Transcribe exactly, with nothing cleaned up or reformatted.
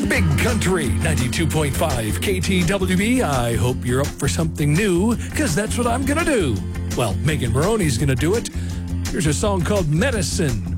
Big Country ninety-two point five K T W B. I hope you're up for something new, because that's what I'm going to do. Well, Megan Maroney's going to do it. Here's a song called Medicine